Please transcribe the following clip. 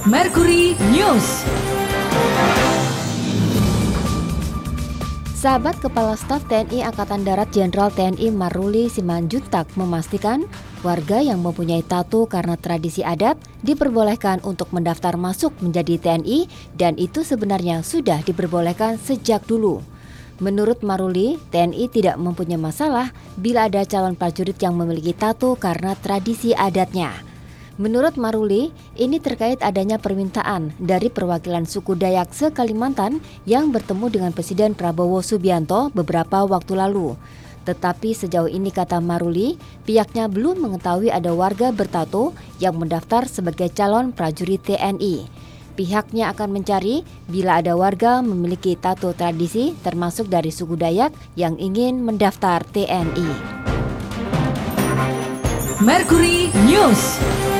Mercury News. Sahabat Kepala Staf TNI Angkatan Darat Jenderal TNI Maruli Simanjuntak memastikan warga yang mempunyai tato karena tradisi adat diperbolehkan untuk mendaftar masuk menjadi TNI dan itu sebenarnya sudah diperbolehkan sejak dulu. Menurut Maruli, TNI tidak mempunyai masalah bila ada calon prajurit yang memiliki tato karena tradisi adatnya. Menurut Maruli, ini terkait adanya permintaan dari perwakilan suku Dayak se-Kalimantan yang bertemu dengan Presiden Prabowo Subianto beberapa waktu lalu. Tetapi sejauh ini, kata Maruli, pihaknya belum mengetahui ada warga bertato yang mendaftar sebagai calon prajurit TNI. Pihaknya akan mencari bila ada warga memiliki tato tradisi termasuk dari suku Dayak yang ingin mendaftar TNI. Mercury News.